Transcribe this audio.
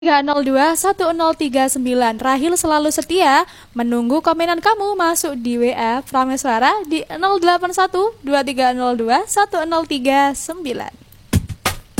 3021039. Rahil selalu setia menunggu komenan kamu masuk di WA Prameswara di 081 2302 1039.